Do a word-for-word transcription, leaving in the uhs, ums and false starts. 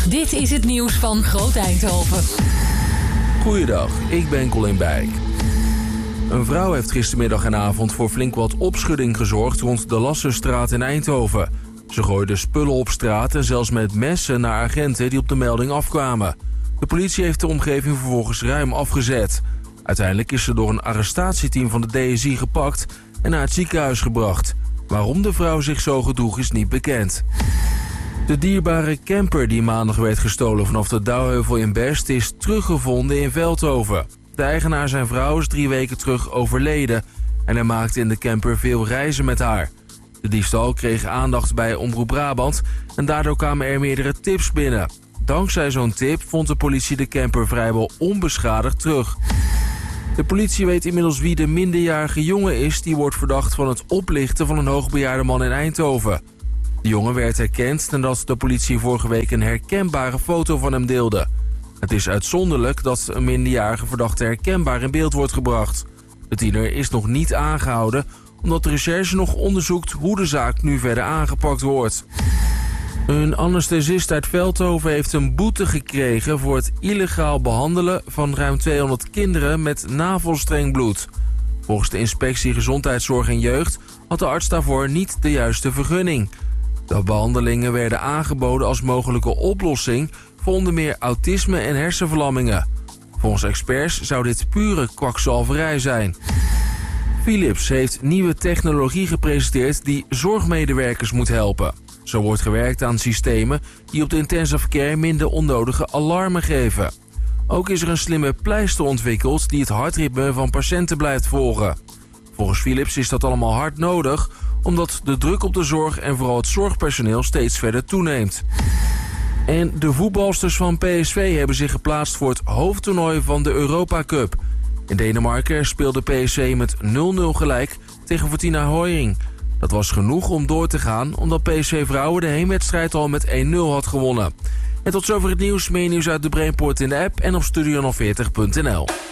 Dit is het nieuws van Groot Eindhoven. Goeiedag, ik ben Colin Bijk. Een vrouw heeft gistermiddag en avond voor flink wat opschudding gezorgd rond de Lassenstraat in Eindhoven. Ze gooide spullen op straat en zelfs met messen naar agenten die op de melding afkwamen. De politie heeft de omgeving vervolgens ruim afgezet. Uiteindelijk is ze door een arrestatieteam van de D S I gepakt en naar het ziekenhuis gebracht. Waarom de vrouw zich zo gedroeg is niet bekend. De dierbare camper die maandag werd gestolen vanaf de Douwheuvel in Best is teruggevonden in Veldhoven. De eigenaar, zijn vrouw, is drie weken terug overleden en hij maakte in de camper veel reizen met haar. De diefstal kreeg aandacht bij Omroep Brabant en daardoor kwamen er meerdere tips binnen. Dankzij zo'n tip vond de politie de camper vrijwel onbeschadigd terug. De politie weet inmiddels wie de minderjarige jongen is die wordt verdacht van het oplichten van een hoogbejaarde man in Eindhoven. De jongen werd herkend nadat de politie vorige week een herkenbare foto van hem deelde. Het is uitzonderlijk dat een minderjarige verdachte herkenbaar in beeld wordt gebracht. De tiener is nog niet aangehouden omdat de recherche nog onderzoekt hoe de zaak nu verder aangepakt wordt. Een anesthesist uit Veldhoven heeft een boete gekregen voor het illegaal behandelen van ruim tweehonderd kinderen met navelstrengbloed. Volgens de inspectie Gezondheidszorg en Jeugd had de arts daarvoor niet de juiste vergunning. De behandelingen werden aangeboden als mogelijke oplossing voor onder meer autisme en hersenverlammingen. Volgens experts zou dit pure kwakzalverij zijn. Philips heeft nieuwe technologie gepresenteerd die zorgmedewerkers moet helpen. Zo wordt gewerkt aan systemen die op de intensive care minder onnodige alarmen geven. Ook is er een slimme pleister ontwikkeld die het hartritme van patiënten blijft volgen. Volgens Philips is dat allemaal hard nodig, omdat de druk op de zorg en vooral het zorgpersoneel steeds verder toeneemt. En de voetbalsters van P S V hebben zich geplaatst voor het hoofdtoernooi van de Europa Cup. In Denemarken speelde P S V met nul nul gelijk tegen Fortuna Højring. Dat was genoeg om door te gaan, omdat P S V Vrouwen de heenwedstrijd al met één nul had gewonnen. En tot zover het nieuws. Meer nieuws uit de Brainport in de app en op studio veertig punt n l.